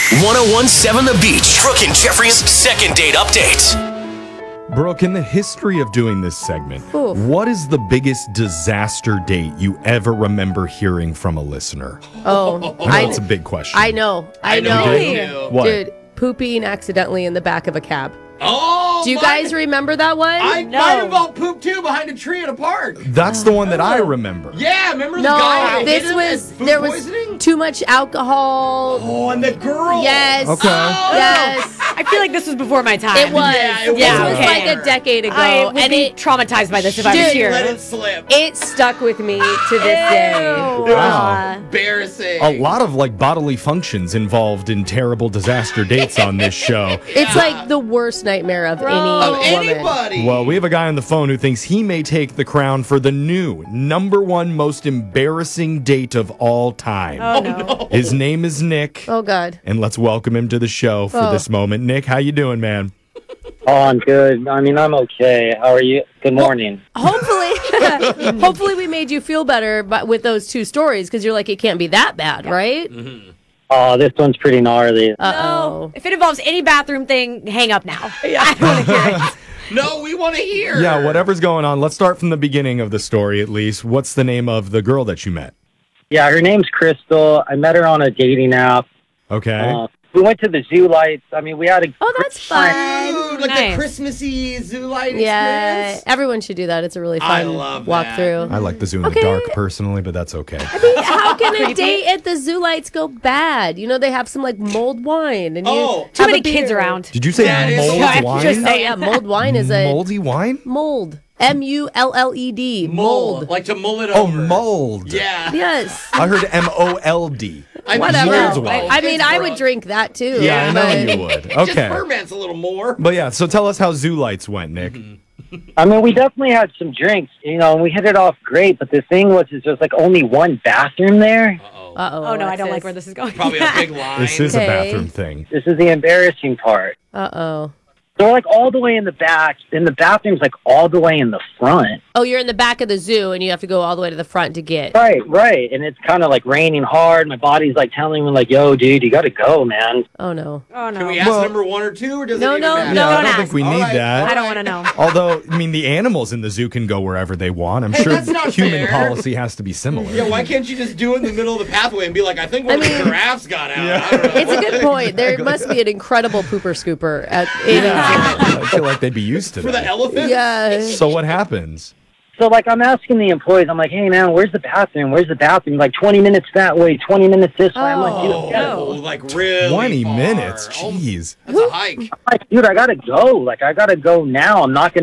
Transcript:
1017 The Beach. Brooke and Jeffrey's second date update. Brooke, in the history of doing this segment, Ooh. what is the biggest disaster date you ever remember hearing from a listener? Oh, I know it's a big question. I know. too. What? Dude, pooping accidentally in the back of a cab. Oh, Do you guys remember that one? I might have all pooped too behind a tree at a park. That's the one that I remember. Yeah, remember the No, guy? this hit him was and food there was poisoning? too much alcohol. Oh, and the girl. Yes. Okay. Yes. I feel like this was before my time. It was. Yeah, it This was. was like a decade ago, I would and be it traumatized by this if I was Dude, here. Let it slip. it stuck with me to this day. Wow. Embarrassing. A lot of bodily functions involved in terrible disaster dates on this show. It's like the worst nightmare of any Of woman. anybody. Well, we have a guy on the phone who thinks he may take the crown for the new #1 most embarrassing date of all time. Oh, no. His name is Nick, Oh God. and let's welcome him to the show for Oh. this moment. Nick, how you doing, man? Oh, I'm good. I mean, I'm okay. How are you? Good morning. Hopefully we made you feel better with those two stories because you're like, it can't be that bad, right? Oh, this one's pretty gnarly. Uh-oh. If it involves any bathroom thing, hang up now. I don't want to hear it. No, we want to hear. Yeah, whatever's going on. Let's start from the beginning of the story, at least. What's the name of the girl that you met? Yeah, her name's Crystal. I met her on a dating app. Okay. We went to the zoo lights. I mean, we had a Oh, that's fun. Ooh, like Nice. the Christmassy zoo light Yeah, experience. everyone should do that. It's a really I fun love walk that. through. I like the zoo in the Okay. dark personally, but that's okay. How can a date at the zoo lights go bad? You know, they have some mulled wine. And Oh. you Too have many a beer. kids around. Did you say That is- mold Yeah, wine? just Oh, yeah, mulled wine is a Moldy wine? mold. M-U-L-L-E-D. Mold. Like to mull it Oh, over. mold. Yeah. Yes. I heard MOLD. I'm Whatever. Mold wine. I mean, Kids I grow would up. drink that too. Yeah, I know but- you would. It just Okay. ferments a little more. But yeah, so tell us how zoo lights went, Nick. I mean, we definitely had some drinks, and we hit it off great. But the thing was, it's just like only one bathroom there. Uh-oh. Uh-oh. Oh, no, I don't Alexis. like where this is going. Probably a big line. This is a Okay. bathroom thing. This is the embarrassing part. Uh-oh. They're like all the way in the back, and the bathroom's like all the way in the front. Oh, you're in the back of the zoo, and you have to go all the way to the front to get. Right. And it's kind of like raining hard. My body's like telling me, like, yo, dude, you got to go, man. Oh, no. Oh, no. Can we ask Well- number 1 or 2, or does No, it even no, matter? no. I don't ask. think we All need right, that. I don't want to know. Although, I mean, the animals in the zoo can go wherever they want. I'm Hey, sure that's not human fair. policy has to be similar. Yeah, why can't you just do it in the middle of the pathway and be like, I think one of the giraffes got out. I don't know. It's a good point. There must be an incredible pooper scooper at any zoo. I feel like they'd be used to For the that. elephant? Yeah. So what happens? So, like, I'm asking the employees, I'm like, hey, man, where's the bathroom? Where's the bathroom? Like, 20 minutes that way, 20 minutes this way. I'm like, dude, Oh, No. like really 20 far. minutes? Oh, Jeez. that's a hike. I got to go. Like, I got to go now. I'm not going to